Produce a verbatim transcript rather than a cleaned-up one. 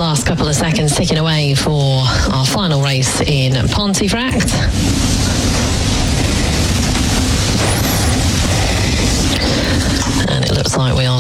last couple of seconds ticking away for our final race in Pontefract. And it looks like we are